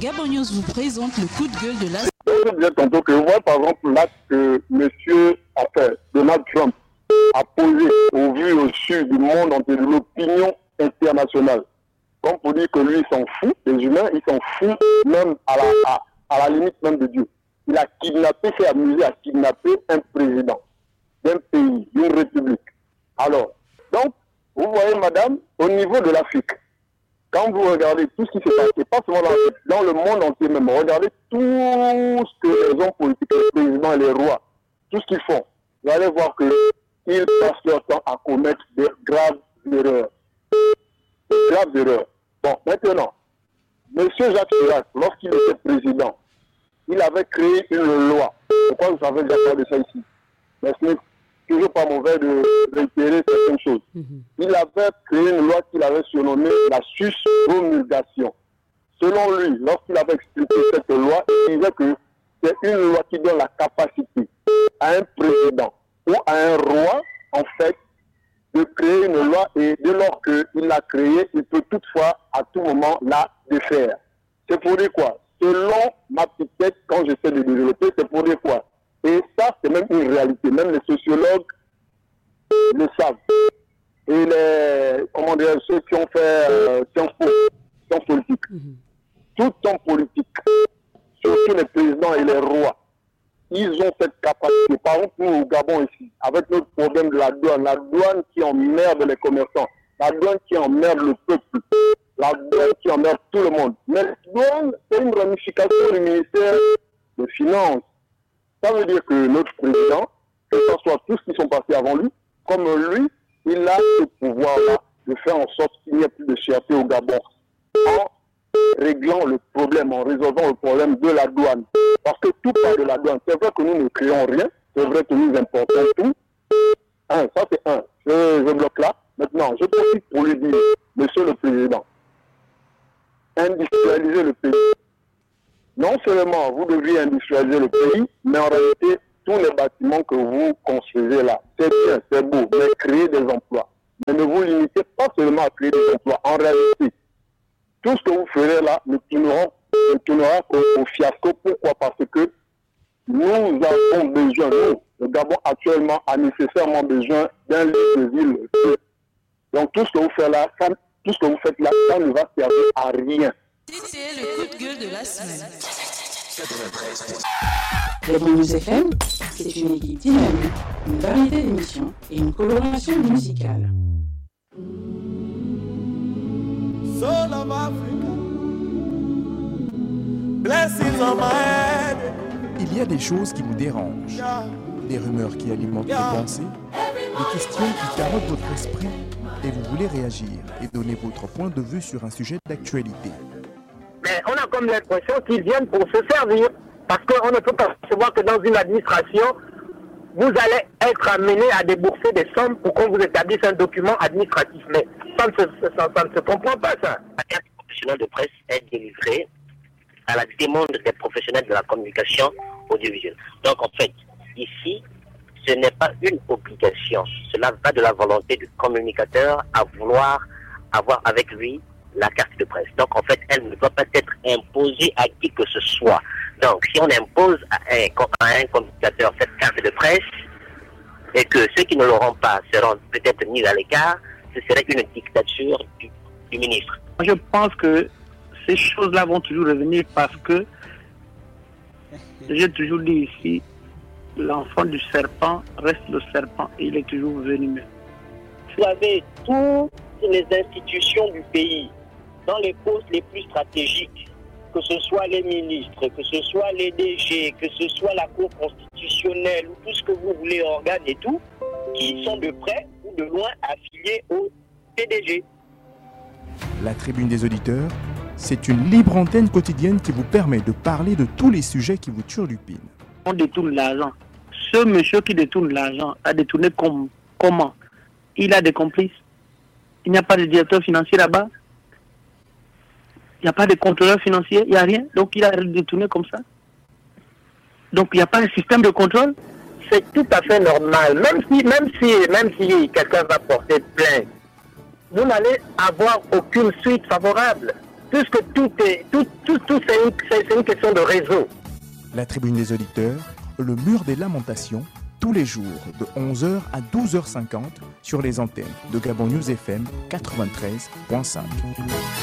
Gabon News vous présente le coup de gueule de la... Je disais tantôt que vous voyez par exemple l'acte que Donald Trump a posé au vu et au su du monde entier, de l'opinion internationale. Comme pour dire que lui, il s'en fout des humains, il s'en fout même à la limite même de Dieu. Il a kidnappé, s'est amusé à kidnapper un président d'un pays, d'une république. Alors, donc, vous voyez, madame, au niveau de l'Afrique, quand vous regardez tout ce qui s'est passé, pas seulement dans le monde entier même, regardez tout ce que les hommes politiques, les présidents et les rois, tout ce qu'ils font, vous allez voir qu'ils passent leur temps à commettre des graves erreurs. Des graves erreurs. Bon, maintenant, M. Jacques Chirac, lorsqu'il était président, il avait créé une loi. Pourquoi vous savez déjà parler de ça ici? Mais ce n'est toujours pas mauvais de réitérer certaines choses. Il avait créé une loi qu'il avait surnommée la suspromulgation. Selon lui, lorsqu'il avait expliqué cette loi, il disait que c'est une loi qui donne la capacité à un président ou à un roi, en fait, de créer une loi et dès lors qu'il l'a créée, il peut toutefois à tout moment la défaire. C'est pour dire quoi? Selon ma petite tête, quand j'essaie de développer, c'est pour dire quoi? Et ça, c'est même une réalité. Même les sociologues le savent. Et ceux qui ont fait sciences politiques. Tout homme politique, surtout les présidents et les rois, ils ont cette capacité. Par exemple, nous, au Gabon ici, avec notre problème de la douane qui emmerde les commerçants, la douane qui emmerde le peuple, la douane qui emmerde tout le monde. Mais la douane, c'est une ramification du ministère des Finances. Ça veut dire que notre président, que ce soit tous qui sont passés avant lui, comme lui, il a ce pouvoir-là de faire en sorte qu'il n'y ait plus de cherté au Gabon. En réglant le problème, en résolvant le problème de la douane. Parce que tout part de la douane. C'est vrai que nous ne créons rien, c'est vrai que nous importons tout. Ça c'est un. Je bloque là. Maintenant, je profite pour lui dire, Monsieur le Président, industrialiser le pays. Non seulement vous deviez industrialiser le pays, mais en réalité, tous les bâtiments que vous construisez là, c'est bien, c'est beau, mais créer des emplois. Mais ne vous limitez pas seulement à créer des emplois. En réalité, tout ce que vous ferez là ne tournera qu'au fiasco. Pourquoi? Parce que nous avons besoin, le Gabon actuellement a nécessairement besoin d'un lieu de ville. Donc tout ce que vous faites là, ça ne va servir à rien. C'était le coup de gueule de la semaine. Gabon News FM, c'est une équipe dynamique, une variété d'émissions et une coloration musicale. Soul of Africa, blessings on my head. Il y a des choses qui nous dérangent, des rumeurs qui alimentent nos pensées, des questions qui carottent votre esprit et vous voulez réagir et donner votre point de vue sur un sujet d'actualité. Mais on a comme l'impression qu'ils viennent pour se servir. Parce qu'on ne peut pas savoir que dans une administration, vous allez être amené à débourser des sommes pour qu'on vous établisse un document administratif. Mais ça ne se comprend pas, ça. La carte professionnelle de presse est délivrée à la demande des professionnels de la communication audiovisuelle. Donc, en fait, ici, ce n'est pas une obligation. Cela va de la volonté du communicateur à vouloir avoir avec lui la carte de presse. Donc, en fait, elle ne doit pas être imposée à qui que ce soit. Donc, si on impose à un communicateur cette carte de presse et que ceux qui ne l'auront pas seront peut-être mis à l'écart, ce serait une dictature du ministre. Je pense que ces choses-là vont toujours revenir parce que, j'ai toujours dit ici, l'enfant du serpent reste le serpent et il est toujours venimeux. Vous avez toutes les institutions du pays dans les postes les plus stratégiques, que ce soit les ministres, que ce soit les DG, que ce soit la Cour constitutionnelle ou tout ce que vous voulez, organes et tout, qui sont de près ou de loin affiliés au PDG. La tribune des auditeurs, c'est une libre antenne quotidienne qui vous permet de parler de tous les sujets qui vous turlupinent. On détourne l'argent. Ce monsieur qui détourne l'argent a détourné comment? Il a des complices. Il n'y a pas de directeur financier là-bas. Il n'y a pas de contrôleur financier, il n'y a rien. Donc il a détourné comme ça. Donc il n'y a pas de système de contrôle. C'est tout à fait normal. Même si quelqu'un va porter plainte, vous n'allez avoir aucune suite favorable. puisque tout c'est une question de réseau. La tribune des auditeurs, le mur des lamentations, tous les jours de 11h à 12h50 sur les antennes de Gabon News FM 93.5.